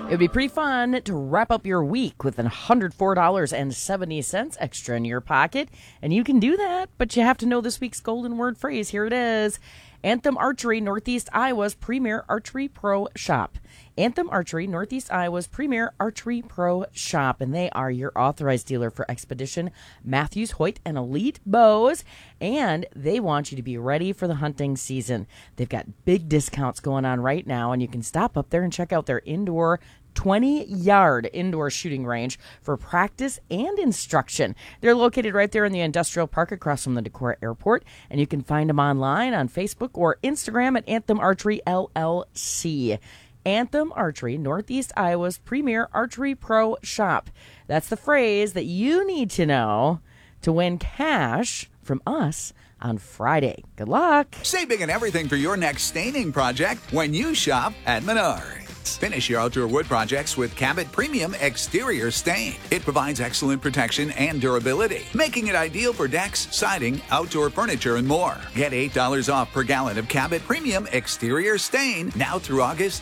It'd be pretty fun to wrap up your week with $104.70 extra in your pocket. And you can do that, but you have to know this week's golden word phrase. Here it is. Anthem Archery, Northeast Iowa's premier archery pro shop. Anthem Archery, Northeast Iowa's premier archery pro shop. And they are your authorized dealer for Expedition, Matthews, Hoyt, and Elite bows. And they want you to be ready for the hunting season. They've got big discounts going on right now, and you can stop up there and check out their indoor 20-yard indoor shooting range for practice and instruction. They're located right there in the industrial park across from the Decorah Airport, and you can find them online on Facebook or Instagram at Anthem Archery LLC. Anthem Archery, Northeast Iowa's premier archery pro shop. That's the phrase that you need to know to win cash from us on Friday. Good luck. Save big on everything for your next staining project when you shop at Menards. Finish your outdoor wood projects with Cabot Premium Exterior Stain. It provides excellent protection and durability, making it ideal for decks, siding, outdoor furniture, and more. Get $8 off per gallon of Cabot Premium Exterior Stain now through August